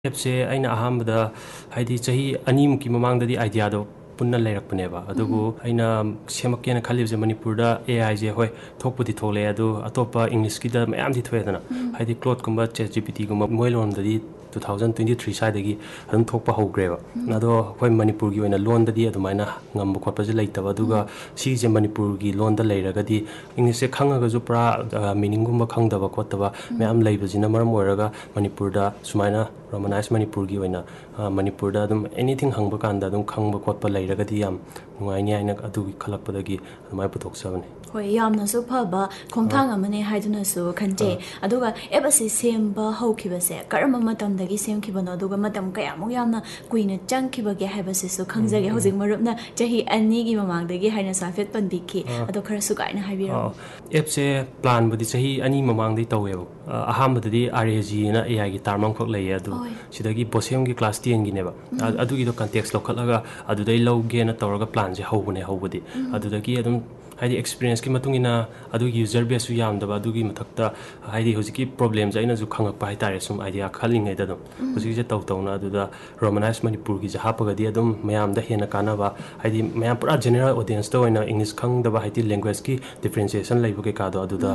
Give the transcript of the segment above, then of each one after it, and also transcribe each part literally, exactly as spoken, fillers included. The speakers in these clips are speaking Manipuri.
ꯑꯦꯞꯁꯦ ꯑꯩꯅ ꯑꯍꯥꯟꯕꯗ ꯍꯥꯏꯗꯤ ꯆꯍꯤ ꯑꯅꯤꯃꯨꯛꯀꯤ ꯃꯃꯥꯡꯗꯗꯤ ꯑꯥꯏꯗꯤꯌꯥꯗꯣ ꯄꯨꯟꯅ ꯂꯩꯔꯛꯄꯅꯦꯕ ꯑꯗꯨꯕꯨ ꯑꯩꯅ ꯁꯦꯝꯃꯛꯀꯦꯅ ꯈꯜꯂꯤꯕꯁꯦ ꯃꯅꯤꯄꯨꯔꯗ ꯑꯦ ꯑꯥꯏꯁꯦ ꯍꯣꯏ ꯊꯣꯛꯄꯨꯗꯤ ꯊꯣꯛꯂꯛꯑꯦ ꯑꯗꯨ ꯑꯇꯣꯞꯄ ꯏꯪꯂꯤꯁꯀꯤꯗ ꯃꯌꯥꯝꯗꯤ ꯊꯣꯛꯑꯦꯗꯅ ꯍꯥꯏꯗꯤ ꯀ꯭ꯂꯣꯠꯀꯨꯝꯕ ꯆꯦꯠ ꯖꯤ ꯄꯤ ꯇꯤꯒꯨꯝꯕ ꯃꯣꯏ ꯂꯣꯟꯗꯗꯤ ꯇꯨ ꯊꯥꯎꯖꯟ ꯇ꯭ꯋꯦꯟꯇꯤ ꯊ꯭ꯔꯤ ꯁ꯭ꯋꯥꯏꯗꯒꯤ ꯑꯗꯨꯝ ꯊꯣꯛꯄ ꯍꯧꯈ꯭ꯔꯦꯕ ꯑꯗꯣ ꯑꯩꯈꯣꯏ ꯃꯅꯤꯄꯨꯔꯒꯤ ꯑꯣꯏꯅ ꯂꯣꯟꯗꯗꯤ ꯑꯗꯨꯃꯥꯏꯅ ꯉꯝꯕ ꯈꯣꯠꯄꯁꯦ ꯂꯩꯇꯕ ꯑꯗꯨꯒ ꯁꯤꯁꯦ ꯃꯅꯤꯄꯨꯔꯒꯤ ꯂꯣꯟꯗ ꯂꯩꯔꯒꯗꯤ ꯏꯪꯂꯤꯁꯁꯦ ꯈꯪꯉꯒꯁꯨ ꯄꯨꯔꯥ ꯃꯤꯅꯤꯡꯒꯨꯝꯕ ꯈꯪꯗꯕ ꯈꯣꯠꯇꯕ ꯃꯌꯥꯝ ꯂꯩꯕꯁꯤꯅ ꯃꯔꯝ ꯑꯣꯏꯔꯒ ꯃꯅꯤꯄꯨꯔꯗ ꯁꯨꯃꯥꯏꯅ ꯔꯣꯃꯅꯥꯏꯁ ꯃꯅꯤꯄꯨꯔꯒꯤ ꯑꯣꯏꯅ ꯃꯅꯤꯄꯨꯔꯗ ꯑꯗꯨꯝ ꯑꯦꯅꯤꯊꯤꯡ ꯍꯪꯕ ꯀꯥꯟꯗ ꯑꯗꯨꯝ ꯈꯪꯕ ꯈꯣꯠꯄ ꯂꯩꯔꯒꯗꯤ ꯌꯥꯝ ꯅꯨꯡꯉꯥꯏꯅꯤ ꯍꯥꯏꯅ ꯑꯗꯨꯒꯤ ꯈꯜꯂꯛꯄꯗꯒꯤ ꯑꯗꯨꯃꯥꯏꯅ ꯄꯨꯊꯣꯛꯆꯕꯅꯤ ꯍꯣꯏ ꯌꯥꯝꯅꯁꯨ ꯐꯕ ꯈꯣꯡꯊꯥꯡ ꯑꯃꯅꯦ ꯍꯥꯏꯗꯨꯅꯁꯨ ꯈꯟꯖꯩ ꯑꯗꯨꯒ ꯑꯦꯞ ꯑꯁꯤ ꯁꯦꯝꯕ ꯍꯧꯈꯤꯕꯁꯦ ꯀꯔꯝꯕ ꯃꯇꯝꯗꯒꯤ ꯁꯦꯝꯈꯤꯕꯅꯣ ꯑꯗꯨꯒ ꯃꯇꯝ ꯀꯌꯥꯃꯨꯛ ꯌꯥꯝꯅ ꯀꯨꯏꯅ ꯆꯪꯈꯤꯕꯒꯦ ꯍꯥꯏꯕꯁꯤꯁꯨ ꯈꯪꯖꯒꯦ ꯍꯧꯖꯤꯛ ꯃꯔꯨꯞꯅ ꯆꯍꯤ ꯑꯅꯤꯒꯤ ꯃꯃꯥꯡꯗꯒꯤ ꯍꯥꯏꯅꯁꯨ ꯍꯥꯏꯐꯦꯠ ꯄꯟꯕꯤꯈꯤ ꯑꯗꯣ ꯈꯔꯁꯨ ꯀꯥꯏꯅ ꯍꯥꯏꯕꯤꯔꯛꯑꯣ ꯑꯦꯞꯁꯦ ꯄ꯭ꯂꯥꯟꯕꯨꯗꯤ ꯆꯍꯤ ꯑꯅꯤ ꯃꯃꯥꯡꯗꯩ ꯇꯧꯋꯦꯕ ꯑꯍꯥꯟꯕꯗꯗꯤ ꯑꯥꯔ ꯑꯦ ꯖꯤꯅ ꯑꯦ ꯑꯥꯏꯒꯤ ꯇꯥꯔꯝ ꯑꯃꯈꯛ ꯂꯩꯌꯦ ꯑꯗꯨ ꯁꯤꯗꯒꯤ ꯕꯣꯁꯦꯝꯒꯤ ꯀ꯭ꯂꯥꯁ ꯇꯦꯟꯒꯤꯅꯦꯕ ꯑꯗꯨꯒꯤꯗꯣ ꯀꯟꯇꯦꯛꯁ ꯂꯧꯈꯠꯂꯒ ꯑꯗꯨꯗꯩ ꯂꯧꯒꯦꯅ ꯇꯧꯔꯒ ꯄ꯭ꯂꯥꯟꯁꯦ ꯍꯧꯕꯅꯦ ꯍꯧꯕꯗꯤ ꯑꯗꯨꯗꯒꯤ ꯑꯗꯨꯝ ꯍꯥꯏꯗꯤ ꯑꯦꯛꯁꯄꯤꯔꯤꯌꯦꯟꯁꯀꯤ ꯃꯇꯨꯡ ꯏꯟꯅ ꯑꯗꯨꯒꯤ ꯌꯨꯖꯔ ꯕꯦꯁꯁꯨ ꯌꯥꯝꯗꯕ ꯑꯗꯨꯒꯤ ꯃꯊꯛꯇ ꯍꯥꯏꯗꯤ ꯍꯧꯖꯤꯛꯀꯤ ꯄ꯭ꯔꯣꯕ꯭ꯂꯦꯝꯁꯦ ꯑꯩꯅꯁꯨ ꯈꯪꯉꯛꯄ ꯍꯥꯏꯇꯥꯔꯦ ꯁꯨꯝ ꯑꯥꯏꯗꯤꯌꯥ ꯈꯜꯂꯤꯉꯩꯗ ꯑꯗꯨꯝ ꯍꯧꯖꯤꯛꯁꯦ ꯇꯧ ꯇꯧꯅ ꯑꯗꯨꯗ ꯔꯣꯃꯅꯥꯏꯁ ꯃꯅꯤꯄꯨꯔꯒꯤꯁꯦ ꯍꯥꯞꯄꯒꯗꯤ ꯑꯗꯨꯝ ꯃꯌꯥꯝꯗ ꯍꯦꯟꯅ ꯀꯥꯟꯅꯕ ꯍꯥꯏꯗꯤ ꯃꯌꯥꯝ ꯄꯨꯔꯥ ꯖꯦꯅꯔꯦꯜ ꯑꯣꯗꯤꯌꯟꯁꯇ ꯑꯣꯏꯅ ꯏꯪꯂꯤꯁ ꯈꯪꯗꯕ ꯍꯥꯏꯗꯤ ꯂꯦꯡꯒ꯭ꯋꯦꯖꯀꯤ ꯗꯤꯐ꯭ꯔꯦꯟꯁꯤꯌꯦꯁꯟ ꯂꯩꯕ ꯀꯩꯀꯥꯗꯣ ꯑꯗꯨꯗ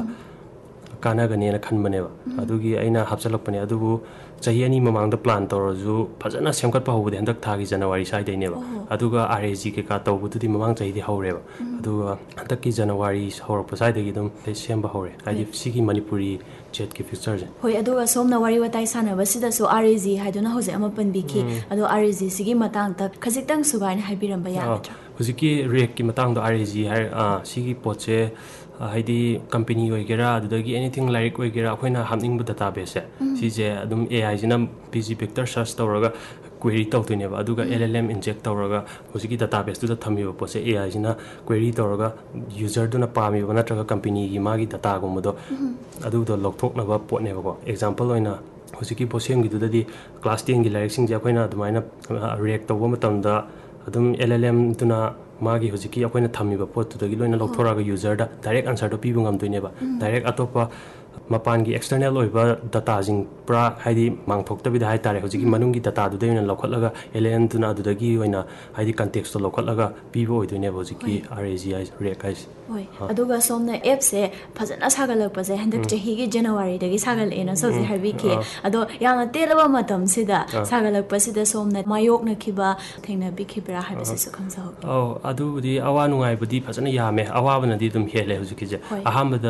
ꯀꯥꯟꯅꯒꯅꯦꯅ ꯈꯟꯕꯅꯦꯕ ꯑꯗꯨꯒꯤ ꯑꯩꯅ ꯍꯥꯞꯆꯤꯜꯂꯛꯄꯅꯦ ꯑꯗꯨꯕꯨ ꯆꯍꯤ ꯑꯅꯤ ꯃꯃꯥꯡꯗ ꯄ꯭ꯂꯥꯟ ꯇꯧꯔꯁꯨ ꯐꯖꯅ ꯁꯦꯝꯒꯠꯄ ꯍꯧꯕꯗꯤ ꯍꯟꯗꯛ ꯊꯥꯒꯤ ꯖꯅꯋꯥꯔꯤ ꯁ꯭ꯋꯥꯏꯗꯩꯅꯦꯕ ꯑꯗꯨꯒ ꯑꯥꯔ ꯑꯦ ꯖꯤ ꯀꯩꯀꯥ ꯇꯧꯕꯗꯨꯗꯤ ꯃꯃꯥꯡ ꯆꯍꯤꯗꯤ ꯍꯧꯔꯦꯕ ꯑꯗꯨꯒ ꯍꯟꯗꯛꯀꯤ ꯖꯅꯋꯥꯔꯤ ꯍꯧꯔꯛꯄ ꯁ꯭ꯋꯥꯏꯗꯒꯤ ꯑꯗꯨꯝ ꯁꯦꯝꯕ ꯍꯧꯔꯦ ꯍꯥꯏꯗꯤ ꯁꯤꯒꯤ ꯃꯅꯤꯄꯨꯔꯤ ꯆꯦꯠꯀꯤ ꯐꯤꯆꯔꯁꯦ ꯍꯣꯏ ꯑꯗꯨꯒ ꯁꯣꯝꯅ ꯋꯥꯔꯤ ꯋꯥꯇꯥꯏ ꯁꯥꯟꯅꯕꯁꯤꯗꯁꯨ ꯑꯥꯔ ꯑꯦ ꯖꯤ ꯍꯥꯏꯗꯨꯅ ꯍꯧꯖꯤꯛ ꯑꯃ ꯄꯟꯕꯤꯈꯤ ꯑꯗꯣ ꯑꯥꯔ ꯑꯦ ꯖꯤꯁꯤꯒꯤ ꯃꯇꯥꯡꯗ ꯈꯖꯤꯛꯇꯪ ꯁꯨꯒꯥꯏꯅ ꯍꯥꯏꯕꯤꯔꯝꯕ ꯌꯥꯒꯗ꯭ꯔꯥ ꯍꯧꯖꯤꯛꯀꯤ ꯔꯦꯛꯀꯤ ꯃꯇꯥꯡꯗ ꯑꯥꯔ ꯑꯦ ꯖꯤ ꯍꯥꯏꯔ ꯁꯤꯒꯤ ꯄꯣꯠꯁꯦ ꯍꯥꯏꯗꯤ ꯀꯝꯄꯦꯅꯤ ꯑꯣꯏꯒꯦꯔꯥ ꯑꯗꯨꯗꯒꯤ ꯑꯦꯅꯤꯊꯤꯡ ꯂꯥꯏꯔꯤꯛ ꯑꯣꯏꯒꯦꯔꯥ ꯑꯩꯈꯣꯏꯅ ꯍꯥꯞꯅꯤꯡꯕ ꯗꯇꯥꯕꯦꯁꯁꯦ ꯁꯤꯁꯦ ꯑꯗꯨꯝ ꯑꯦ ꯑꯥꯏꯁꯤꯅ ꯄꯤ ꯖꯤ ꯄꯤꯛꯇꯔ ꯁꯔꯆ ꯇꯧꯔꯒ ꯀ꯭ꯋꯦꯔꯤ ꯇꯧꯗꯣꯏꯅꯦꯕ ꯑꯗꯨꯒ ꯑꯦꯜ ꯑꯦꯜ ꯑꯦꯝ ꯏꯟꯖꯦꯛ ꯇꯧꯔꯒ ꯍꯧꯖꯤꯛꯀꯤ ꯗꯇꯥꯕꯦꯁꯇꯨꯗ ꯊꯝꯃꯤꯕ ꯄꯣꯠꯁꯦ ꯑꯦ ꯑꯥꯏꯁꯤꯅ ꯀ꯭ꯋꯦꯔꯤ ꯇꯧꯔꯒ ꯌꯨꯖꯔꯗꯨꯅ ꯄꯥꯝꯃꯤꯕ ꯅꯠꯇ꯭ꯔꯒ ꯀꯝꯄꯦꯅꯤꯒꯤ ꯃꯥꯒꯤ ꯗꯇꯥꯒꯨꯝꯕꯗꯣ ꯑꯗꯨꯗꯣ ꯂꯧꯊꯣꯛꯅꯕ ꯄꯣꯠꯅꯦꯕꯀꯣ ꯑꯦꯛꯖꯥꯝꯄꯜ ꯑꯣꯏꯅ ꯍꯧꯖꯤꯛꯀꯤ ꯕꯣꯁꯦꯝꯒꯤꯗꯨꯗꯗꯤ ꯀ꯭ꯂꯥꯁ ꯇꯦꯟꯒꯤ ꯂꯥꯏꯔꯤꯛꯁꯤꯡꯁꯦ ꯑꯩꯈꯣꯏꯅ ꯑꯗꯨꯃꯥꯏꯅ ꯔꯦꯛ ꯇꯧꯕ ꯃꯇꯝꯗ ꯑꯗꯨꯝ ꯑꯦꯜ ꯑꯦꯜ ꯑꯦꯝꯗꯨꯅ ꯃꯥꯒꯤ ꯍꯧꯖꯤꯛꯀꯤ ꯑꯩꯈꯣꯏꯅ ꯊꯝꯃꯤꯕ ꯄꯣꯠꯇꯨꯗꯒꯤ ꯂꯣꯏꯅ ꯂꯧꯊꯣꯔꯛꯑꯒ ꯌꯨꯖꯔꯗ ꯗꯥꯏꯔꯦꯛ ꯑꯟꯁꯔꯗꯣ ꯄꯤꯕ ꯉꯝꯗꯣꯏꯅꯦꯕ ꯗꯥꯏꯔꯦꯛ ꯑꯇꯣꯞꯄ ꯃꯄꯥꯟꯒꯤ ꯑꯦꯛꯁꯇꯔꯅꯦꯜ ꯑꯣꯏꯕ ꯗꯇꯥꯁꯤꯡ ꯄꯨꯔꯥ ꯍꯥꯏꯗꯤ ꯃꯥꯡꯊꯣꯛꯇꯕꯤꯗ ꯍꯥꯏꯇꯥꯔꯦ ꯍꯧꯖꯤꯛꯀꯤ ꯃꯅꯨꯡꯒꯤ ꯗꯇꯥꯗꯨꯗꯩ ꯑꯣꯏꯅ ꯂꯧꯈꯠꯂꯒ ꯑꯦꯜ ꯑꯦꯜ ꯑꯦꯝꯗꯨꯅ ꯑꯗꯨꯗꯒꯤ ꯑꯣꯏꯅ ꯍꯥꯏꯗꯤ ꯀꯟꯇꯦꯛꯁꯇꯣ ꯂꯧꯈꯠꯂꯒ ꯄꯤꯕ ꯑꯣꯏꯗꯣꯏꯅꯦꯕ ꯍꯧꯖꯤꯛꯀꯤ ꯑꯥꯔ ꯑꯦ ꯖꯤ ꯍꯥꯏꯁꯦ ꯔꯦꯛ ꯍꯥꯏꯁꯦ ꯍꯣꯏ ꯑꯗꯨꯒ ꯁꯣꯝꯅ ꯑꯦꯞꯁꯦ ꯐꯖꯅ ꯁꯥꯒꯠꯂꯛꯄꯁꯦ ꯍꯟꯗꯛ ꯆꯍꯤꯒꯤ ꯖꯅꯋꯥꯔꯤꯗꯒꯤ ꯁꯥꯒꯠꯂꯛꯑꯦꯅꯁꯨ ꯍꯧꯖꯤꯛ ꯍꯥꯏꯕꯤꯈꯤ ꯑꯗꯣ ꯌꯥꯝꯅ ꯇꯦꯜꯂꯕ ꯃꯇꯝꯁꯤꯗ ꯁꯥꯒꯠꯂꯛꯄꯁꯤꯗ ꯁꯣꯝꯅ ꯃꯥꯌꯣꯛꯅꯈꯤꯕ ꯊꯦꯡꯅꯕꯤꯈꯤꯕ꯭ꯔꯥ ꯍꯥꯏꯕꯁꯤꯁꯨ ꯈꯪꯖꯍꯧꯒꯦ ꯑꯧ ꯑꯗꯨꯕꯨꯗꯤ ꯑꯋꯥ ꯅꯨꯡꯉꯥꯏꯕꯗꯤ ꯐꯖꯅ ꯌꯥꯝꯃꯦ ꯑꯋꯥꯕꯅꯗꯤ ꯑꯗꯨꯝ ꯍꯦꯜꯂꯦ ꯍꯧꯖꯤꯛꯀꯤꯁꯦ ꯑꯍꯥꯟꯕꯗ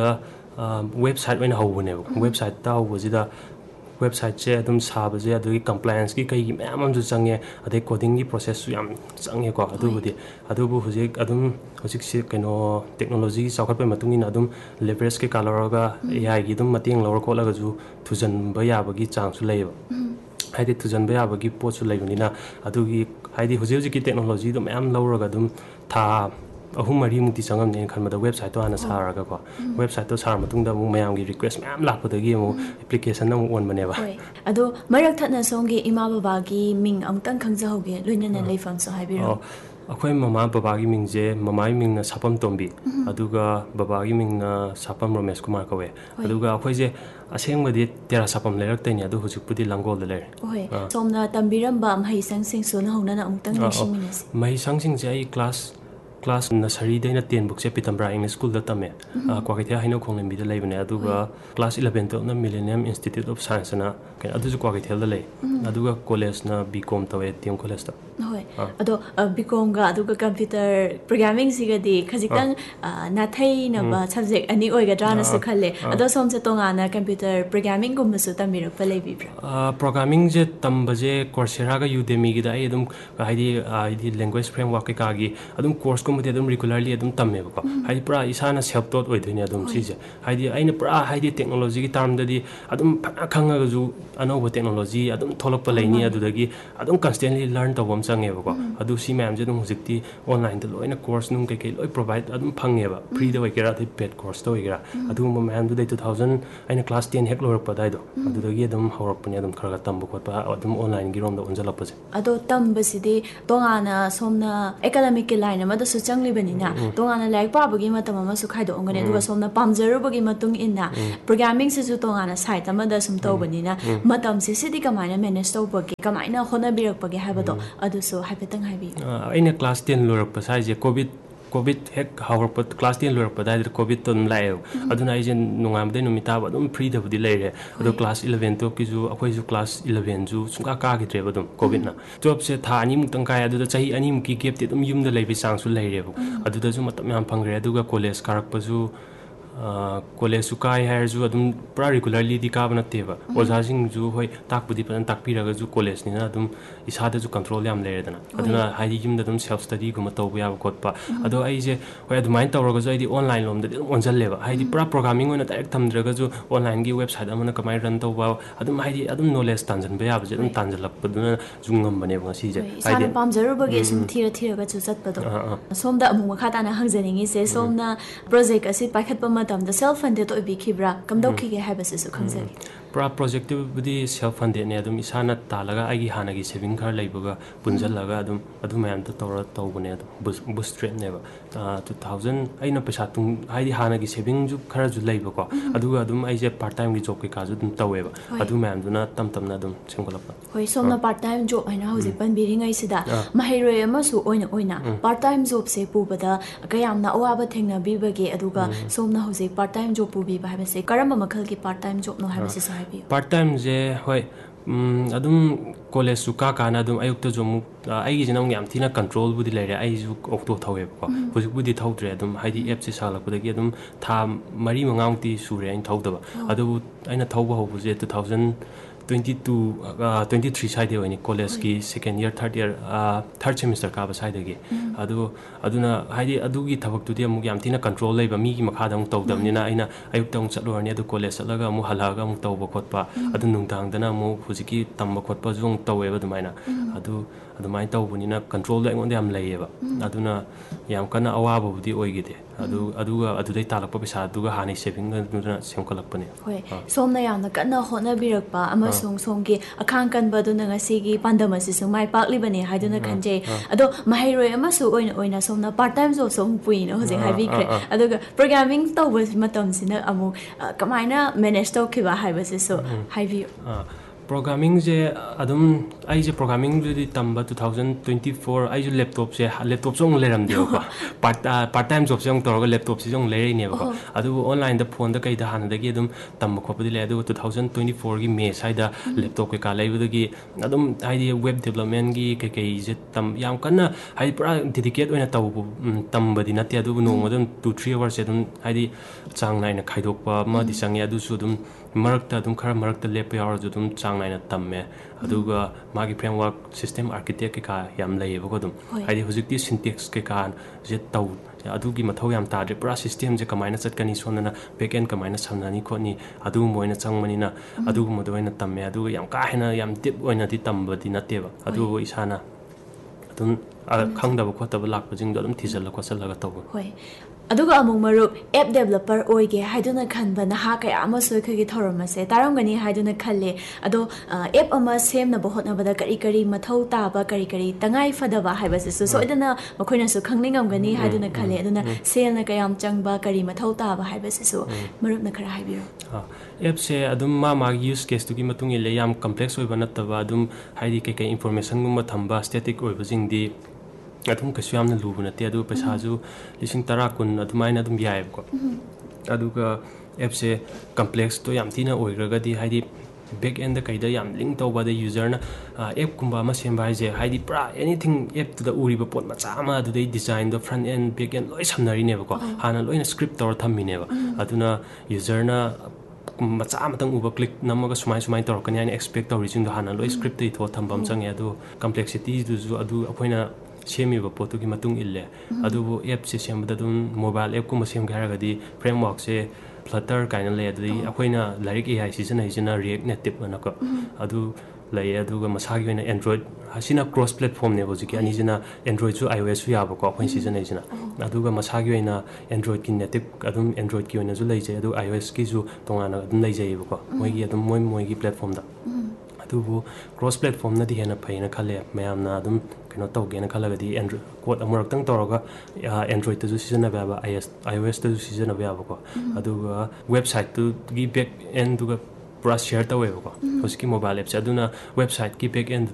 ꯋꯦꯕꯁꯥꯏꯠ ꯑꯣꯏꯅ ꯍꯧꯕꯅꯦꯕ ꯋꯦꯕꯁꯥꯏꯠꯇ ꯍꯧꯕꯁꯤꯗ ꯋꯦꯕꯁꯥꯏꯠꯁꯦ ꯑꯗꯨꯝ ꯁꯥꯕꯁꯦ ꯑꯗꯨꯒꯤ ꯀꯝꯄ꯭ꯂꯥꯏꯟꯁꯀꯤ ꯀꯩꯒꯤ ꯃꯌꯥꯝ ꯑꯃꯁꯨ ꯆꯪꯉꯦ ꯑꯗꯩ ꯀꯣꯗꯤꯡꯒꯤ ꯄ꯭ꯔꯣꯁꯦꯁꯁꯨ ꯌꯥꯝ ꯆꯪꯉꯦꯀꯣ ꯑꯗꯨꯕꯨꯗꯤ ꯑꯗꯨꯕꯨ ꯍꯧꯖꯤꯛ ꯑꯗꯨꯝ ꯍꯧꯖꯤꯛꯁꯤ ꯀꯩꯅꯣ ꯇꯦꯛꯅꯣꯂꯣꯖꯤꯒꯤ ꯆꯥꯎꯈꯠꯄꯒꯤ ꯃꯇꯨꯡ ꯏꯟꯅ ꯑꯗꯨꯝ ꯂꯦꯕꯔꯦꯖ ꯀꯩꯀꯥ ꯂꯧꯔꯒ ꯑꯦ ꯑꯥꯏꯒꯤ ꯑꯗꯨꯝ ꯃꯇꯦꯡ ꯂꯧꯔ ꯈꯣꯠꯂꯒꯁꯨ ꯊꯨꯖꯟꯕ ꯌꯥꯕꯒꯤ ꯆꯥꯡꯁꯨ ꯂꯩꯌꯦꯕ ꯍꯥꯏꯗꯤ ꯊꯨꯖꯟꯕ ꯌꯥꯕꯒꯤ ꯄꯣꯠꯁꯨ ꯂꯩꯕꯅꯤꯅ ꯑꯗꯨꯒꯤ ꯍꯥꯏꯗꯤ ꯍꯧꯖꯤꯛ ꯍꯧꯖꯤꯛꯀꯤ ꯇꯦꯛꯅꯣꯂꯣꯖꯤꯗꯣ ꯃꯌꯥꯝ ꯂꯧꯔꯒ ꯑꯗꯨꯝ ꯊꯥ ꯑꯍꯨꯝ ꯃꯔꯤꯃꯨꯛꯇꯤ ꯆꯪꯉꯝꯅꯦꯅ ꯈꯟꯕꯗ ꯋꯦꯕꯁꯥꯏꯠꯇꯣ ꯍꯥꯟꯅ ꯁꯥꯔꯒꯀꯣ ꯋꯦꯕꯁꯥꯏꯠꯇꯣ ꯁꯥꯔ ꯃꯇꯨꯡꯗ ꯑꯃꯨꯛ ꯃꯌꯥꯝꯒꯤ ꯔꯤꯀ꯭ꯋꯦꯁ ꯃꯌꯥꯝ ꯂꯥꯛꯄꯗꯒꯤ ꯑꯃꯨꯛ ꯑꯦꯄ꯭ꯂꯤꯀꯦꯁꯟ ꯑꯃꯨꯛ ꯑꯣꯟꯕꯅꯦꯕ ꯍꯣꯏ ꯑꯗꯣ ꯃꯔꯛ ꯊꯠꯅ ꯁꯣꯝꯒꯤ ꯏꯃꯥ ꯕꯕꯥꯒꯤ ꯃꯤꯡ ꯑꯃꯨꯛꯇꯪ ꯈꯪꯖꯍꯧꯒꯦ ꯂꯣꯏꯅꯅ ꯂꯩꯐꯝꯁꯨ ꯍꯥꯏꯕꯤꯔꯛꯑꯣ ꯑꯩꯈꯣꯏ ꯃꯃꯥ ꯕꯕꯥꯒꯤ ꯃꯤꯡꯁꯦ ꯃꯃꯥꯒꯤ ꯃꯤꯡꯅ ꯁꯥꯄꯝ ꯇꯣꯝꯕꯤ ꯑꯗꯨꯒ ꯕꯕꯥꯒꯤ ꯃꯤꯡꯅ ꯁꯥꯄꯝ ꯔꯣꯃꯦꯁ ꯀꯨꯃꯥꯔ ꯀꯧꯋꯦ ꯑꯗꯨꯒ ꯑꯩꯈꯣꯏꯁꯦ ꯑꯁꯦꯡꯕꯗꯤ ꯇꯦꯔꯥ ꯁꯥꯄꯝ ꯂꯩꯔꯛꯇꯩꯅꯦ ꯑꯗꯨ ꯍꯧꯖꯤꯛꯄꯨꯗꯤ ꯂꯥꯡꯒꯣꯜꯗ ꯂꯩꯔꯦ ꯍꯣꯏ ꯁꯣꯝꯅ ꯇꯝꯕꯤꯔꯝꯕ ꯃꯍꯩꯁꯪꯁꯤꯡꯁꯨ ꯅꯍꯧꯅꯅ ꯑꯃꯨꯛꯇꯪ ꯅꯤꯡꯁꯤꯡꯃꯤꯟꯅꯁꯤ ꯃꯍꯩꯁꯪꯁꯤꯡꯁꯦ ꯑꯩ ꯀ꯭ꯂꯥꯁ ꯀ꯭ꯂꯥꯁ ꯅꯁꯔꯤꯗꯩꯅ ꯇꯦꯟꯕꯨꯛꯁꯦ ꯄꯤꯇꯝꯕ꯭ꯔꯥ ꯏꯪꯂꯤꯁ ꯁ꯭ꯀꯨꯜꯗ ꯇꯝꯃꯦ ꯀ꯭ꯋꯥꯀꯩꯊꯦꯜ ꯍꯩꯅꯧ ꯈꯣꯡꯂꯦꯝꯕꯤꯗ ꯂꯩꯕꯅꯦ ꯑꯗꯨꯒ class eleven ꯇꯨꯌꯦꯜꯞꯅ millennium institute of science ꯑꯅ ꯀꯩꯅꯣ ꯑꯗꯨꯁꯨ ꯀ꯭ꯋꯥꯀꯩꯊꯦꯜꯗ ꯂꯩ ꯑꯗꯨꯒ ꯀꯣꯂꯦꯖꯅ ꯕꯤ ꯀꯣꯝ ꯇꯧꯋꯦ ꯗꯤ ꯑꯦꯝ ꯀꯣꯂꯦꯖꯇ ꯍꯣꯏ ꯑꯗꯣ ꯕꯤ ꯀꯣꯝꯒ ꯑꯗꯨꯒ ꯀꯝꯄ꯭ꯌꯨꯇꯔ ꯄ꯭ꯔꯣꯒ꯭ꯔꯥꯃꯤꯡꯁꯤꯒꯗꯤ ꯈꯖꯤꯛꯇꯪ ꯅꯥꯊꯩꯅꯕ ꯁꯕꯖꯦꯛ ꯑꯅꯤ ꯑꯣꯏꯒꯗ꯭ꯔꯥꯅꯁꯨ ꯈꯜꯂꯦ ꯑꯗꯣ ꯁꯣꯝꯁꯦ ꯇꯣꯉꯥꯟꯅ ꯀꯝꯄ꯭ꯌꯨꯇꯔ ꯄ꯭ꯔꯣꯒ꯭ꯔꯥꯃꯤꯡꯒꯨꯝꯕꯁꯨ ꯇꯝꯕꯤꯔꯛꯄ ꯂꯩꯕꯤꯕ꯭ꯔꯥ ꯄ꯭ꯔꯣꯒ꯭ꯔꯥꯃꯤꯡꯁꯦ ꯇꯝꯕꯁꯦ ꯀꯣꯔꯁꯦꯔꯥꯒ ꯌꯨꯗꯦꯃꯤꯒꯤꯗ ꯑꯩ ꯑꯗꯨꯝ ꯍꯥꯏꯗꯤ ꯍꯥꯏꯗꯤ ꯂꯦꯡꯒ꯭ꯋꯦꯖ ꯐ꯭ꯔꯦꯝꯋꯥꯔꯛ ꯀꯩꯀꯥꯒꯤ ꯑꯗꯨꯝ ꯀꯣꯔꯁꯀꯨꯝꯕꯗꯤ ꯑꯗꯨꯝ ꯔꯤꯒꯨꯂꯔꯂꯤ ꯑꯗꯨꯝ ꯇꯝꯃꯦꯕꯀꯣ ꯍꯥꯏꯗꯤ ꯄꯨꯔꯥ ꯏꯁꯥꯅ ꯁꯦꯜꯞ ꯇꯣꯠ ꯑꯣꯏꯗꯣꯏꯅꯦ ꯑꯗꯨꯝ ꯁꯤꯁꯦ ꯍꯥꯏꯗꯤ ꯑꯩꯅ ꯄꯨꯔꯥ ꯍꯥꯏꯗꯤ ꯇꯦꯛꯅꯣꯂꯣꯖꯤꯒꯤ ꯇꯥꯔꯝꯗꯗꯤ ꯑꯗꯨꯝ ꯐꯖꯅ ꯈꯪꯉꯒꯁꯨ ꯑꯅꯧꯕ ꯇꯦꯛꯅꯣꯂꯣꯖꯤ ꯑꯗꯨꯝ ꯊꯣꯛꯂꯛꯄ ꯂꯩꯅꯤ ꯑꯗꯨꯗꯒꯤ ꯑꯗꯨꯝ ꯀꯟꯁꯇꯦꯟꯂꯤ ꯂꯔꯟ ꯇꯧꯕ ꯑꯃ ꯆꯪꯉꯦꯕ ꯇꯧꯋꯦꯕꯀꯣ ꯑꯗꯨ ꯁꯤ ꯃꯌꯥꯝꯁꯦ ꯑꯗꯨꯝ ꯍꯧꯖꯤꯛꯇꯤ ꯑꯣꯟꯂꯥꯏꯟꯗ ꯂꯣꯏꯅ ꯀꯣꯔꯁ ꯅꯨꯡ ꯀꯩꯀꯩ ꯂꯣꯏ ꯄ꯭ꯔꯣꯚꯥꯏꯗ ꯑꯗꯨꯝ ꯐꯪꯉꯦꯕ ꯐ꯭ꯔꯤꯗ ꯑꯣꯏꯒꯦꯔꯥ ꯑꯗꯩ ꯄꯦꯗ ꯀꯣꯔꯁꯇ ꯑꯣꯏꯒꯦꯔꯥ ꯑꯗꯨꯒꯨꯝꯕ ꯃꯌꯥꯝꯗꯨꯗꯩ ꯇꯨ ꯊꯥꯎꯖꯟ ꯑꯩꯅ ꯀ꯭ꯂꯥꯁ ꯇꯦꯟ ꯍꯦꯛ ꯂꯣꯏꯔꯛꯄ ꯑꯗꯨꯋꯥꯏꯗꯣ ꯑꯗꯨꯗꯒꯤ ꯑꯗꯨꯝ ꯍꯧꯔꯛꯄꯅꯦ ꯑꯗꯨꯝ ꯈꯔ ꯈꯔ ꯇꯝꯕ ꯈꯣꯠꯄ ꯑꯗꯨꯝ ꯑꯣꯟꯂꯥꯏꯟꯒꯤ ꯔꯣꯝꯗ ꯑꯣꯟꯁꯤꯜꯂꯛꯄꯁꯦ ꯑꯗꯣ ꯇꯝꯕꯁꯤꯗꯤ ꯇꯣꯉꯥꯟꯅ ꯁꯣꯝꯅ ꯑꯦꯀꯥꯗꯃꯤꯛꯀꯤ ꯂꯥꯏꯟ ꯑꯃꯗꯁꯨ ꯆꯪꯂꯤꯕꯅꯤꯅ ꯇꯣꯉꯥꯟꯅ ꯂꯥꯏꯔꯤꯛ ꯄꯥꯕꯒꯤ ꯃꯇꯝ ꯑꯃꯁꯨ ꯈꯥꯏꯗꯣꯛꯑꯝꯒꯅꯤ ꯑꯗꯨꯒ ꯁꯣꯝꯅ ꯄꯥꯝꯖꯔꯨꯕꯒꯤ ꯃꯇꯨꯡ ꯏꯟꯅ ꯄ꯭ꯔꯣꯒ꯭ꯔꯥꯃꯤꯡꯁꯤꯁꯨ ꯇꯣꯉꯥꯟꯅ ꯁꯥꯏꯠ ꯑꯃꯗ ꯁꯨꯝ ꯇꯧꯕꯅꯤꯅ ꯃꯇꯝꯁꯦ ꯁꯤꯗꯤ ꯀꯃꯥꯏꯅ ꯃꯦꯅꯦꯖ ꯇꯧꯕꯒꯦ ꯀꯃꯥꯏꯅ ꯍꯣꯠꯅꯕꯤꯔꯛꯄꯒꯦ ꯍꯥꯏꯕꯗꯣ ꯑꯗꯨꯁꯨ ꯍꯥꯏꯐꯦꯠꯇꯪ ꯍꯥꯏꯕꯤꯌꯨ ꯑꯩꯅ ꯀ꯭ꯂꯥꯁ ꯇꯦꯟ ꯂꯣꯏꯔꯛꯄ ꯁꯥꯏꯁꯦ ꯀꯣꯚꯤꯗ ꯀꯣꯚꯤꯗ ꯍꯦꯛ ꯍꯧꯔꯛꯄ ꯀ꯭ꯂꯥꯁ ꯇꯦꯟ ꯂꯣꯏꯔꯛꯄ ꯑꯗꯨꯋꯥꯏꯗ ꯀꯣꯚꯤꯗꯇꯣ ꯑꯗꯨꯝ ꯂꯥꯛꯑꯦꯕ ꯑꯗꯨꯅ ꯑꯩꯁꯦ ꯅꯣꯡꯉꯥꯟꯕꯗꯩ ꯅꯨꯃꯤꯠ ꯇꯥꯕ ꯑꯗꯨꯝ ꯐ꯭ꯔꯤꯗꯕꯨꯗꯤ ꯂꯩꯔꯦ ꯑꯗꯣ ꯀ꯭ꯂꯥꯁ ꯏꯂꯚꯦꯟ ꯇꯨꯌꯦꯜꯞꯀꯤꯁꯨ ꯑꯩꯈꯣꯏꯁꯨ ꯀ꯭ꯂꯥꯁ ꯏꯂꯚꯦꯟꯁꯨ ꯁꯨꯡꯀꯥ ꯀꯥꯈꯤꯗ꯭ꯔꯦꯕ ꯑꯗꯨꯝ ꯀꯣꯚꯤꯗꯅ ꯇꯨꯌꯦꯜꯞꯁꯦ ꯊꯥ ꯑꯅꯤꯃꯨꯛꯇꯪ ꯀꯥꯏ ꯑꯗꯨꯗ ꯆꯍꯤ ꯑꯅꯤꯃꯨꯛꯀꯤ ꯒꯦꯞꯇꯤ ꯑꯗꯨꯝ ꯌꯨꯝꯗ ꯂꯩꯕꯒꯤ ꯆꯥꯡꯁꯨ ꯂꯩꯔꯦꯕ ꯑꯗꯨꯗꯁꯨ ꯃꯇꯝ ꯌꯥꯝ ꯐꯪꯈ꯭ꯔꯦ ꯑꯗꯨꯒ ꯀꯣꯂꯦꯖ ꯀꯥꯔꯛꯄꯁꯨ ꯀꯣꯂꯦꯖꯁꯨ ꯀꯥꯏ ꯍꯥꯏꯔꯁꯨ ꯑꯗꯨꯝ ꯄꯨꯔꯥ ꯔꯤꯒꯨꯂꯔꯂꯤꯗꯤ ꯀꯥꯕ ꯅꯠꯇꯦꯕ ꯑꯣꯖꯥꯁꯤꯡꯁꯨ ꯍꯣꯏ ꯇꯥꯛꯄꯨꯗꯤ ꯐꯖꯅ ꯇꯥꯛꯄꯤꯔꯒꯁꯨ ꯀꯣꯂꯦꯖꯅꯤꯅ ꯑꯗꯨꯝ ꯏꯁꯥꯗꯁꯨ ꯀꯟꯇ꯭ꯔꯣꯜ ꯌꯥꯝ ꯂꯩꯔꯦꯗꯅ ꯑꯗꯨꯅ ꯍꯥꯏꯗꯤ ꯌꯨꯝꯗ ꯑꯗꯨꯝ ꯁꯦꯜꯐ ꯁ꯭ꯇꯗꯤꯒꯨꯝꯕ ꯇꯧꯕ ꯌꯥꯕ ꯈꯣꯠꯄ ꯑꯗꯣ ꯑꯩꯁꯦ ꯍꯣꯏ ꯑꯗꯨꯃꯥꯏꯅ ꯇꯧꯔꯒꯁꯨ ꯑꯩꯗꯤ ꯑꯣꯟꯂꯥꯏꯟ ꯂꯣꯝꯗꯗꯤ ꯑꯗꯨꯝ ꯑꯣꯟꯁꯤꯜꯂꯦꯕ ꯍꯥꯏꯗꯤ ꯄꯨꯔꯥ ꯄ꯭ꯔꯣꯒ꯭ꯔꯥꯃꯤꯡ ꯑꯣꯏꯅ ꯗꯥꯏꯔꯦꯛ ꯊꯝꯗ꯭ꯔꯒꯁꯨ ꯑꯣꯟꯂꯥꯏꯟꯒꯤ ꯋꯦꯕꯁꯥꯏꯠ ꯑꯃꯅ ꯀꯃꯥꯏꯅ ꯔꯟ ꯇꯧꯕ ꯑꯗꯨꯝ ꯍꯥꯏꯗꯤ ꯑꯗꯨꯝ ꯅꯣꯂꯦꯖ ꯇꯥꯟꯁꯤꯟꯕ ꯌꯥꯕꯁꯦ ꯑꯗꯨꯝ ꯇꯥꯟꯁꯤꯜꯂꯛꯄꯗꯨꯅꯁꯨ ꯉꯝꯕꯅꯦꯕ ꯉꯁꯤꯁꯦ ꯏꯁꯥꯅ ꯄꯥꯝꯖꯔꯨꯕꯒꯤ ꯁꯨꯝ ꯊꯤꯔ ꯊꯤꯔꯒꯁꯨ ꯆꯠꯄꯗꯣ ꯁꯣꯝꯗ ꯑꯃꯨꯛ ꯃꯈꯥ ꯇꯥꯅ ꯍꯪꯖꯅꯤꯡꯉꯤꯁꯦ ꯁꯣꯝꯅ ꯄ꯭ꯔꯣꯖꯦꯛ ꯑꯁꯤ ꯄꯥꯏꯈꯠꯄ ꯃꯇꯝꯗ ꯁꯦꯜꯐ ꯐꯟꯗꯦꯗ ꯑꯣꯏꯕꯤꯈꯤꯕ꯭ꯔꯥ ꯀꯝꯗꯧꯈꯤꯒꯦ ꯍꯥꯏꯕꯁꯤꯁꯨ ꯈꯪꯖꯒꯦ ꯄꯨꯔꯥ ꯄ꯭ꯔꯣꯖꯦꯛꯇꯤꯕꯨꯗꯤ ꯁꯦꯜꯐ ꯐꯟꯗꯦꯗꯅꯦ ꯑꯗꯨꯝ ꯏꯁꯥꯅ ꯇꯥꯜꯂꯒ ꯑꯩꯒꯤ ꯍꯥꯟꯅꯒꯤ ꯁꯦꯚꯤꯡ ꯈꯔ ꯂꯩꯕꯒ ꯄꯨꯟꯁꯤꯜꯂꯒ ꯑꯗꯨꯝ ꯑꯗꯨ ꯃꯌꯥꯝꯗꯣ ꯇꯧꯔ ꯇꯧꯕꯅꯦ ꯑꯗꯨꯝ ꯕꯨꯁꯇ꯭ꯔꯦꯞꯅꯦꯕ ꯇꯨ ꯊꯥꯎꯖꯟ ꯑꯩꯅ ꯄꯩꯁꯥ ꯇꯨꯡ ꯍꯥꯏꯗꯤ ꯍꯥꯟꯅꯒꯤ ꯁꯦꯚꯤꯡꯁꯨ ꯈꯔꯁꯨ ꯂꯩꯕꯀꯣ ꯑꯗꯨꯒ ꯑꯗꯨꯝ ꯑꯩꯁꯦ ꯄꯥꯔꯠ ꯇꯥꯏꯝꯒꯤ ꯖꯣꯕ ꯀꯩꯀꯥꯁꯨ ꯑꯗꯨꯝ ꯇꯧꯋꯦꯕ ꯑꯗꯨ ꯃꯌꯥꯝꯗꯨꯅ ꯇꯞ ꯇꯞꯅ ꯑꯗꯨꯝ ꯁꯦꯝꯒꯠꯂꯛꯄ ꯍꯣꯏ ꯁꯣꯝꯅ ꯄꯥꯔꯠ ꯇꯥꯏꯝ ꯖꯣꯕ ꯍꯥꯏꯅ ꯍꯧꯖꯤꯛ ꯄꯟꯕꯤꯔꯤꯉꯩꯁꯤꯗ ꯃꯍꯩꯔꯣꯏ ꯑꯃꯁꯨ ꯑꯣꯏꯅ ꯑꯣꯏꯅ ꯄꯥꯔꯠ ꯇꯥꯏꯝ ꯖꯣꯕꯁꯦ ꯄꯨꯕꯗ ꯀꯌꯥꯝꯅ ꯑꯋꯥꯕ ꯊꯦꯡꯅꯕꯤꯕꯒꯦ ꯑꯗꯨꯒ ꯁꯣꯝꯅ ꯍꯧꯖꯤꯛ ꯄꯥꯔꯠ ꯇꯥꯏꯝ ꯖꯣꯕ ꯄꯨꯕꯤꯕ ꯍꯥꯏꯕꯁꯦ ꯀꯔꯝꯕ ꯃꯈꯜꯒꯤ ꯄꯥꯔꯠ ꯇꯥꯏꯝ ꯖꯣꯕꯅꯣ ꯍꯥꯏꯕꯁꯤꯁꯨ ꯍꯥꯏꯕꯤꯌꯨ ꯄꯥꯔꯠ ꯇꯥꯏꯝꯁꯦ ꯍꯣꯏ ꯑꯗꯨꯝ ꯀꯣꯂꯦꯖꯁꯨ ꯀꯥ ꯀꯥꯅ ꯑꯗꯨꯝ ꯑꯌꯨꯛꯇꯁꯨ ꯑꯃꯨꯛ ꯑꯩꯒꯤꯁꯤꯅ ꯑꯃꯨꯛ ꯌꯥꯝ ꯊꯤꯅ ꯀꯟꯇ꯭ꯔꯣꯜꯕꯨꯗꯤ ꯂꯩꯔꯦ ꯑꯩꯁꯨ ꯑꯣꯛꯇꯣ ꯊꯧꯋꯦꯕꯀꯣ ꯍꯧꯖꯤꯛꯄꯨꯗꯤ ꯊꯧꯗ꯭ꯔꯦ ꯑꯗꯨꯝ ꯍꯥꯏꯗꯤ ꯑꯦꯞꯁꯦ ꯁꯥꯒꯠꯂꯛꯄꯗꯒꯤ ꯑꯗꯨꯝ ꯊꯥ ꯃꯔꯤ ꯃꯉꯥꯃꯨꯛꯇꯤ ꯁꯨꯔꯦ ꯑꯩꯅ ꯊꯧꯗꯕ ꯑꯗꯨꯕꯨ ꯑꯩꯅ ꯊꯧꯕ ꯍꯧꯕꯁꯦ two thousand twenty two twenty three ꯁ꯭ꯋꯥꯏꯗꯩ ꯑꯣꯏꯅꯤ ꯀꯣꯂꯦꯖꯀꯤ ꯁꯦꯀꯦꯟ ꯏꯌꯔ ꯊꯥꯔꯠ ꯏꯌꯔ ꯊꯥꯔꯠ ꯁꯦꯃꯤꯁꯇꯔ ꯀꯥꯕ ꯁ꯭ꯋꯥꯏꯗꯒꯤ ꯑꯗꯨ ꯑꯗꯨꯅ ꯍꯥꯏꯗꯤ ꯑꯗꯨꯒꯤ ꯊꯕꯛꯇꯨꯗꯤ ꯑꯃꯨꯛ ꯌꯥꯝ ꯊꯤꯅ ꯀꯟꯇ꯭ꯔꯣꯜ ꯂꯩꯕ ꯃꯤꯒꯤ ꯃꯈꯥꯗ ꯑꯃꯨꯛ ꯇꯧꯗꯕꯅꯤ나 ꯑꯩꯅ ꯑꯌꯨꯛꯇ ꯑꯃꯨꯛ ꯆꯠꯂꯨꯔꯅꯤ ꯑꯗꯨ ꯀꯣꯂꯦꯖ ꯆꯠꯂꯒ ꯑꯃꯨꯛ ꯍꯜꯂꯛꯑꯒ ꯑꯃꯨꯛ ꯇꯧꯕ ꯈꯣꯠꯄ ꯑꯗꯨ ꯅꯨꯡꯗꯥꯡꯗꯅ ꯑꯃꯨꯛ ꯍꯧꯖꯤꯛꯀꯤ ꯇꯝꯕ ꯈꯣꯠꯄꯁꯨ ꯑꯃꯨꯛ ꯇꯧꯋꯦꯕ ꯑꯗꯨꯃꯥꯏꯅ ꯑꯗꯨ ꯑꯗꯨꯃꯥꯏꯅ ꯇꯧꯕꯅꯤꯅ ꯀꯟꯇ꯭ꯔꯣꯜꯗꯣ ꯑꯩꯉꯣꯟꯗ ꯌꯥꯝ ꯂꯩꯌꯦꯕ ꯑꯗꯨꯅ ꯌꯥꯝ ꯀꯟꯅ ꯑꯋꯥꯕꯕꯨꯗꯤ ꯑꯣꯏꯈꯤꯗꯦ ꯑꯗꯨ ꯑꯗꯨꯒ ꯑꯗꯨꯗꯩ ꯇꯥꯜꯂꯛꯄ ꯄꯩꯁꯥꯗꯨꯒ ꯍꯥꯟꯅꯩ ꯁꯦꯚꯤꯡꯗꯨꯅ ꯁꯦꯝꯒꯠꯂꯛꯄꯅꯦ ꯍꯣꯏ ꯁꯣꯝꯅ ꯌꯥꯝꯅ ꯀꯟꯅ ꯍꯣꯠꯅꯕꯤꯔꯛꯄ ꯑꯃꯁꯨꯡ ꯁꯣꯝꯒꯤ ꯑꯈꯥꯡ ꯀꯟꯕꯗꯨꯅ ꯉꯁꯤꯒꯤ ꯄꯥꯟꯗꯝ ꯑꯁꯤꯁꯨ ꯃꯥꯏ ꯄꯥꯛꯂꯤꯕꯅꯦ ꯍꯥꯏꯗꯨꯅ ꯈꯟꯖꯩ ꯑꯗꯣ ꯃꯍꯩꯔꯣꯏ ꯑꯃꯁꯨ ꯑꯣꯏꯅ ꯑꯣꯏꯅ ꯁꯣꯝꯅ ꯄꯥꯔꯠ ꯇꯥꯏꯝ ꯖꯣꯕꯁꯨ ꯑꯃꯨꯛ ꯄꯨꯏꯅ ꯍꯧꯖꯤꯛ ꯍꯥꯏꯕꯤꯈ꯭ꯔꯦ ꯑꯗꯨꯒ ꯄ꯭ꯔꯣꯒ꯭ꯔꯥꯃꯤꯡ ꯇꯧꯕ ꯃꯇꯝꯁꯤꯅ ꯑꯃꯨꯛ ꯀꯃꯥꯏꯅ ꯃꯦꯅꯦꯖ ꯇꯧꯈꯤꯕ ꯍꯥꯏꯕꯁꯤꯁꯨ ꯍꯥꯏꯕꯤꯌꯨ ꯄ꯭ꯔꯣꯒ꯭ꯔꯥꯃꯤꯡꯁꯦ ꯑꯗꯨꯝ ꯑꯩꯁꯦ ꯄ꯭ꯔꯣꯒ꯭ꯔꯥꯃꯤꯡꯗꯨꯗꯤ ꯇꯝꯕ ꯇꯨ ꯊꯥꯎꯖꯟ ꯇ꯭ꯋꯦꯟꯇꯤ ꯐꯣꯔ ꯑꯩꯁꯨ ꯂꯦꯞꯇꯣꯞꯁꯦ ꯂꯦꯞꯇꯣꯞꯁꯨ ꯑꯃꯨꯛ ꯂꯩꯔꯝꯗꯦꯕꯀꯣ ꯄꯥꯔꯠ ꯄꯥꯔꯠ ꯇꯥꯏꯝ ꯖꯣꯕꯁꯦ ꯑꯃꯨꯛ ꯇꯧꯔꯒ ꯂꯦꯞꯇꯣꯞꯁꯤꯁꯨ ꯑꯃꯨꯛ ꯂꯩꯔꯛꯏꯅꯦꯕꯀꯣ ꯑꯗꯨꯕꯨ ꯑꯣꯟꯂꯥꯏꯟꯗ ꯐꯣꯟꯗ ꯀꯩꯗ ꯍꯥꯟꯅꯗꯒꯤ ꯑꯗꯨꯝ ꯇꯝꯕ ꯈꯣꯠꯄꯗꯤ ꯂꯩ ꯑꯗꯨꯒ ꯇꯨ ꯊꯥꯎꯖꯟ ꯇ꯭ꯋꯦꯟꯇꯤ ꯐꯣꯔꯒꯤ ꯃꯦ ꯁ꯭ꯋꯥꯏꯗ ꯂꯦꯞꯇꯣꯞ ꯀꯩꯀꯥ ꯂꯩꯕꯗꯒꯤ ꯑꯗꯨꯝ ꯍꯥꯏꯗꯤ ꯋꯦꯕ ꯗꯦꯕꯂꯞꯃꯦꯟꯒꯤ ꯀꯩꯀꯩꯁꯦ ꯇꯝ ꯌꯥꯝ ꯀꯟꯅ ꯍꯥꯏꯗꯤ ꯄꯨꯔꯥ ꯗꯦꯗꯤꯀꯦꯠ ꯑꯣꯏꯅ ꯇꯧꯕ ꯇꯝꯕꯗꯤ ꯅꯠꯇꯦ ꯑꯗꯨꯕꯨ ꯅꯣꯡꯃꯗ ꯑꯗꯨꯝ ꯇꯨ ꯊ꯭ꯔꯤ ꯑꯋꯥꯔꯁꯦ ꯑꯗꯨꯝ ꯍꯥꯏꯗꯤ ꯆꯥꯡ ꯅꯥꯏꯅ ꯈꯥꯏꯗꯣꯛꯄ ꯑꯃꯗꯤ ꯆꯪꯉꯦ ꯑꯗꯨꯁꯨ ꯑꯗꯨꯝ ꯃꯔꯛꯇ ꯑꯗꯨꯝ ꯈꯔ ꯃꯔꯛꯇ ꯂꯦꯞꯄ ꯌꯥꯎꯔꯁꯨ ꯑꯗꯨم ꯆꯥꯡ ꯅꯥꯏꯅ ꯇꯝꯃꯦ ꯑꯗꯨꯒ ꯃꯥꯒꯤ ꯐ꯭ꯔꯦꯝꯋꯥꯔꯛ ꯁꯤꯁꯇꯦꯝ ꯑꯥꯔꯀꯤꯇꯦꯛ ꯀꯩꯀꯥ ꯌꯥꯝ ꯂꯩꯌꯦꯕꯀꯣ ꯑꯗꯨꯝ ꯍꯥꯏꯗꯤ ꯍꯧꯖꯤꯛꯇꯤ ꯁꯤꯟꯇꯦꯛꯁ ꯀꯩꯀꯥꯁꯦ ꯇꯧ ꯑꯗꯨꯒꯤ ꯃꯊꯧ ꯌꯥꯝ ꯇꯥꯗ꯭ꯔꯦ ꯄꯨꯔꯥ ꯁꯤꯁꯇꯦꯝꯁꯦ ꯀꯃꯥꯏꯅ ꯆꯠꯀꯅꯤ ꯁꯣꯝꯗꯅ ꯕꯦꯛ ꯑꯦꯟ ꯀꯃꯥꯏꯅ ꯁꯝꯅꯅꯤ ꯈꯣꯠꯅꯤ ꯑꯗꯨꯒꯨꯝꯕ ꯑꯣꯏꯅ ꯆꯪꯕꯅꯤꯅ ꯑꯗꯨꯒꯨꯝꯕꯗꯣ ꯑꯣꯏꯅ ꯇꯝꯃꯦ ꯑꯗꯨꯒ ꯌꯥꯝ ꯀꯥ ꯍꯦꯟꯅ ꯌꯥꯝ ꯗꯤꯞ ꯑꯣꯏꯅꯗꯤ ꯇꯝꯕꯗꯤ ꯅꯠꯇꯦꯕ ꯑꯗꯨꯕꯨ ꯏꯁꯥꯅ ꯑꯗꯨꯝ ꯈꯪꯗꯕ ꯈꯣꯠꯇꯕ ꯂꯥꯛꯄꯁꯤꯡꯗꯣ ꯑꯗꯨꯝ ꯊꯤꯖꯤꯜꯂ ꯈꯣꯠꯆꯜꯂꯒ ꯇꯧꯕ ꯍꯣꯏ ꯑꯗꯨꯒ ꯑꯃꯨꯛ ꯃꯔꯨꯞ ꯑꯦꯞ ꯗꯦꯕꯂꯄꯔ ꯑꯣꯏꯒꯦ ꯍꯥꯏꯗꯨꯅ ꯈꯟꯕ ꯅꯍꯥ ꯀꯌꯥ ꯑꯃꯁꯨ ꯑꯩꯈꯣꯏꯒꯤ ꯊꯧꯔꯝ ꯑꯁꯦ ꯇꯥꯔꯝꯒꯅꯤ ꯍꯥꯏꯗꯨꯅ ꯈꯜꯂꯦ ꯑꯗꯣ ꯑꯦꯞ ꯑꯃ ꯁꯦꯝꯅꯕ ꯍꯣꯠꯅꯕꯗ ꯀꯔꯤ ꯀꯔꯤ ꯃꯊꯧ ꯇꯥꯕ ꯀꯔꯤ ꯀꯔꯤ ꯇꯉꯥꯏ ꯐꯗꯕ ꯍꯥꯏꯕꯁꯤꯁꯨ ꯁꯣꯏꯗꯅ ꯃꯈꯣꯏꯅꯁꯨ ꯈꯪꯅꯤꯡꯉꯝꯒꯅꯤ ꯍꯥꯏꯗꯨꯅ ꯈꯜꯂꯦ ꯑꯗꯨꯅ ꯁꯦꯜꯅ ꯀꯌꯥꯝ ꯆꯪꯕ ꯀꯔꯤ ꯃꯊꯧ ꯇꯥꯕ ꯍꯥꯏꯕꯁꯤꯁꯨ ꯃꯔꯨꯞꯅ ꯈꯔ ꯍꯥꯏꯕꯤꯔꯣ ꯑꯦꯞꯁꯦ ꯑꯗꯨꯝ ꯃꯥ ꯃꯥꯒꯤ ꯌꯨꯁ ꯀꯦꯁꯇꯨꯒꯤ ꯃꯇꯨꯡ ꯏꯜꯂꯦ ꯌꯥꯝ ꯀꯝꯄ꯭ꯂꯦꯛꯁ ꯑꯣꯏꯕ ꯅꯠꯇꯕ ꯑꯗꯨꯝ ꯍꯥꯏꯗꯤ ꯀꯩꯀꯩ ꯏꯟꯐꯣꯔꯃꯦꯁꯟꯒꯨꯝꯕ ꯊꯝꯕ ꯁ꯭ꯇꯦꯇꯤꯛ ꯑꯣꯏꯕꯁꯤꯡꯗꯤ ꯑꯗꯨꯝ ꯀꯩꯁꯨ ꯌꯥꯝꯅ ꯂꯨꯕ ꯅꯠꯇꯦ ꯑꯗꯨꯒ ꯄꯩꯁꯥꯁꯨ ꯂꯤꯁꯤꯡ ꯇꯔꯥ ꯀꯨꯟ ꯑꯗꯨꯃꯥꯏꯅ ꯑꯗꯨം ꯌꯥꯏꯑꯕꯀꯣ ꯑꯗꯨꯒ ꯑꯦꯞꯁꯦ ꯀꯝꯄ꯭ꯂꯦꯛꯁꯇꯣ ꯌꯥꯝ ꯊꯤꯅ ꯑꯣꯏꯈ꯭ꯔꯒꯗꯤ ꯍꯥꯏꯗꯤ ꯕꯦꯛ ꯑꯦꯟꯗ ꯀꯩꯗ ꯌꯥꯝ ꯂꯤꯡ ꯇꯧꯕ ꯑꯗꯩ ꯌꯨꯖꯔꯅ ꯑꯦꯞꯀꯨꯝꯕ ꯑꯃ ꯁꯦꯝꯕ ꯍꯥꯏꯁꯦ ꯍꯥꯏꯗꯤ ꯄꯨꯔꯥ ꯑꯦꯅꯤꯊꯤꯡ ꯑꯦꯞꯇꯨꯗ ꯎꯔꯤꯕ ꯄꯣꯠ ꯃꯆꯥ ꯑꯃ ꯑꯗꯨꯗꯩ ꯗꯤꯖꯥꯏꯟꯗꯣ ꯐ꯭ꯔꯟ ꯑꯦꯟ ꯕꯦꯛ ꯑꯦꯟ ꯂꯣꯏ ꯁꯝꯅꯔꯤꯅꯦꯕꯀꯣ ꯍꯥꯟꯅ ꯂꯣꯏꯅ ꯁ꯭ꯀ꯭ꯔꯤꯞ ꯇꯧꯔ ꯊꯝꯃꯤꯅꯦꯕ ꯑꯗꯨꯅ ꯌꯨꯖꯔꯅ ꯃꯆꯥ ꯑꯃꯇꯪ ꯎꯕ ꯀ꯭ꯂꯤꯛ ꯅꯝꯃꯒ ꯁꯨꯃꯥꯏ ꯁꯨꯃꯥꯏꯅ ꯇꯧꯔꯛꯀꯅꯤ ꯍꯥꯏꯅ ꯑꯦꯛꯁꯄꯦꯛ ꯇꯧꯔꯤꯁꯤꯡꯗꯣ ꯍꯥꯟꯅ ꯂꯣꯏ ꯁ꯭ꯀ꯭ꯔꯤꯞꯇ ꯏꯊꯣꯛꯑ ꯊꯝꯕ ꯑꯃ ꯆꯪꯉꯦ ꯑꯗꯨ ꯀꯝꯄ꯭ꯂꯦꯛꯁꯤꯇꯤꯗꯨꯁꯨ ꯑꯗꯨ ꯑꯩꯈꯣꯏꯅ ꯁꯦꯝꯃꯤꯕ ꯄꯣꯠꯇꯨꯒꯤ ꯃꯇꯨꯡ ꯏꯜꯂꯦ ꯑꯗꯨꯕꯨ ꯑꯦꯞꯁꯦ ꯁꯦꯝꯕꯗ ꯑꯗꯨꯝ ꯃꯣꯕꯥꯏꯜ ꯑꯦꯞꯀꯨꯝꯕ ꯁꯦꯝꯒꯦ ꯍꯥꯏꯔꯒꯗꯤ ꯐ꯭ꯔꯦꯝꯋꯥꯔꯛꯁꯦ ꯐ꯭ꯂꯇꯔ ꯀꯥꯏꯅ ꯂꯩ ꯑꯗꯨꯗꯒꯤ ꯑꯩꯈꯣꯏꯅ ꯂꯥꯏꯔꯤꯛ ꯑꯦ ꯑꯥꯏ ꯁꯤꯖꯤꯟꯅꯩꯁꯤꯅ ꯔꯤꯌꯦꯛ ꯅꯦꯇꯤꯞ ꯑꯅꯀꯣ ꯑꯗꯨ ꯂꯩꯌꯦ ꯑꯗꯨꯒ ꯃꯁꯥꯒꯤ ꯑꯣꯏꯅ ꯑꯦꯟꯗ꯭ꯔꯣꯏꯗ ꯑꯁꯤꯅ ꯀ꯭ꯔꯣꯁ ꯄ꯭ꯂꯦꯠꯐꯣꯝꯅꯦꯕ ꯍꯧꯖꯤꯛꯀꯤ ꯑꯅꯤꯁꯤꯅ ꯑꯦꯟꯗ꯭ꯔꯣꯏꯗꯁꯨ ꯑꯥꯏ ꯑꯣ ꯑꯦꯁꯁꯨ ꯌꯥꯕꯀꯣ ꯑꯩꯈꯣꯏꯅ ꯁꯤꯖꯤꯟꯅꯩꯁꯤꯅ ꯑꯗꯨꯒ ꯃꯁꯥꯒꯤ ꯑꯣꯏꯅ ꯑꯦꯟꯗ꯭ꯔꯣꯏꯗꯀꯤ ꯅꯦꯇꯤꯞ ꯑꯗꯨꯝ ꯑꯦꯟꯗ꯭ꯔꯣꯏꯗꯀꯤ ꯑꯣꯏꯅꯁꯨ ꯂꯩꯖꯩ ꯑꯗꯨꯒ ꯑꯥꯏ ꯑꯣ ꯑꯦꯁꯀꯤꯁꯨ ꯇꯣꯉꯥꯟꯅ ꯑꯗꯨꯝ ꯂꯩꯖꯩꯌꯦꯕꯀꯣ ꯃꯣꯏꯒꯤ ꯑꯗꯨꯝ ꯃꯣꯏ ꯃꯣꯏꯒꯤ ꯄ꯭ꯂꯦꯠꯐꯣꯝꯗ ꯑꯗꯨꯕꯨ ꯀ꯭ꯔꯣꯁ ꯄ꯭ꯂꯦꯠꯐꯣꯝꯅꯗꯤ ꯍꯦꯟꯅ ꯐꯩꯅ ꯈꯜꯂꯦ ꯃꯌꯥꯝꯅ ꯑꯗꯨꯝ ꯀꯩꯅꯣ ꯇꯧꯒꯦꯅ ꯈꯜꯂꯒꯗꯤ ꯑꯦꯟꯗ꯭ꯔꯣꯏꯗ ꯀꯣꯠ ꯑꯃꯨꯔꯛꯇꯪ ꯇꯧꯔꯒ ꯑꯦꯟꯗ꯭ꯔꯣꯏꯗꯇꯁꯨ ꯁꯤꯖꯤꯟꯅꯕ ꯌꯥꯕ ꯑꯥꯏ ꯑꯦꯁ ꯑꯥꯏ ꯑꯣ ꯑꯦꯁꯇꯁꯨ ꯁꯤꯖꯤꯟꯅꯕ ꯌꯥꯕꯀꯣ ꯑꯗꯨꯒ ꯋꯦꯕꯁꯥꯏꯠꯇꯨꯒꯤ ꯕꯦꯛ ꯑꯦꯟꯗꯨꯒ ꯄꯨꯔꯥ ꯁꯤꯌꯔ ꯇꯧꯋꯦꯕꯀꯣ ꯍꯧꯖꯤꯛꯀꯤ ꯃꯣꯕꯥꯏꯜ ꯑꯦꯞꯁꯦ ꯑꯗꯨꯅ ꯋꯦꯕꯁꯥꯏꯠꯀꯤ ꯕꯦꯛ ꯑꯦꯟ